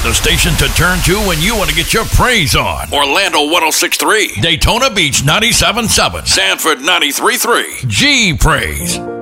The station to turn to when you want to get your praise on. Orlando 106.3. Daytona Beach 97.7. Sanford 93.3. G Praise.